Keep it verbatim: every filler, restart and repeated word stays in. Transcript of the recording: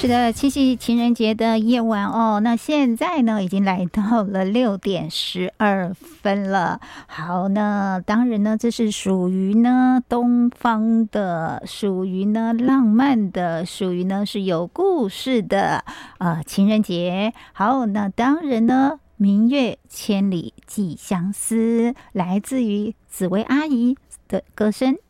是的，七夕情人节的夜晚哦，那现在呢已经来到了六点十二分了。好，那当然呢，这是属于呢东方的，属于呢浪漫的，属于呢是有故事的呃情人节。好，那当然呢，明月千里寄相思，来自于紫薇阿姨的歌声。